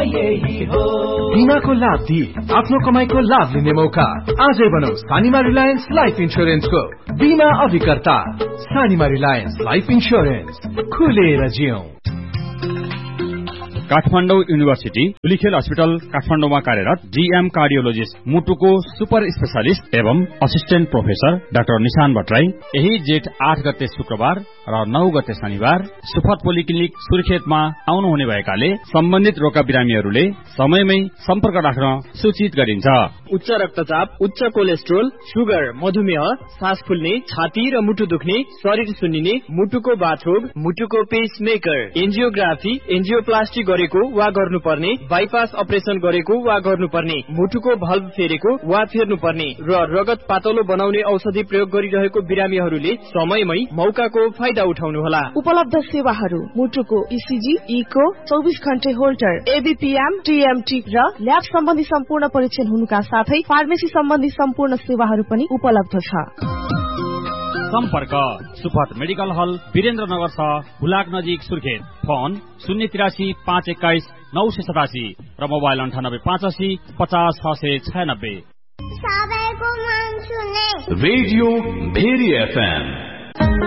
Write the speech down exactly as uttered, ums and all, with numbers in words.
यही हो। बिमाको लाभ दिए आफ्नो कमाईको लाभ लिने मौका। आजै बनाऊ सानीमा रिलायन्स लाइफ इन्स्योरेन्सको बिमा अभिकर्ता। सानीमा रिलायन्स लाइफ इन्स्योरेन्स, खुलेर जियौं। काठमाडौँ युनिभर्सिटी धुलीखेल अस्पताल काठमाडौँमा कार्यरत जीएम कार्डियोलोजिस्ट मुटुको सुपर स्पेशलिस्ट एवं असिस्टेन्ट प्रोफेसर डाक्टर निशान भट्टराई यही जेठ आठ गते शुक्रबार र नौ गते शनिबार सुफत पोलिक्लिनिक सुर्खेतमा आउनुहुने भएकाले सम्बन्धित रोगका बिरामीहरूले समयमै सम्पर्क राख्न सूचित गरिन्छ। उच्च रक्तचाप, उच्च कोलेस्ट्रोल, सुगर, मधुमेह, सास फुल्ने, छाती र मुटु दुख्ने, शरीर सुन्निने, मुटुको बाथरोग, मुटुको पेसमेकर, एन्जियोग्राफी, एन्जियोप्लास्टी गरेको वा गर्नुपर्ने, बाइपास अपरेसन गरेको वा गर्नुपर्ने, मुटुको भल्भ फेरेको वा फेर्नुपर्ने र रगत पातलो बनाउने औषधि प्रयोग गरिरहेको बिरामीहरूले समयमै मौकाको फाइदा उठाउनुहोला। उपलब्ध सेवाहरू मुटुको इसिजी, इको, चौबिस घण्टे होल्टर, एबीपीएम, टीएमटी र ल्याब सम्बन्धी सम्पूर्ण परीक्षण हुनुका साथै फार्मेसी सम्बन्धी सम्पूर्ण सेवाहरू पनि उपलब्ध छ। सम्पर्क सुफत मेडिकल हल, वीरेन्द्रनगर छ, हुलाक नजिक, सुर्खेत। फोन शून्य तिरासी पाँच एक्काइस नौ सय सतासी र मोबाइल अन्ठानब्बे पाँच असी पचास छ सय छयानब्बे। सबैको मन सुने रेडियो भेरी एफएम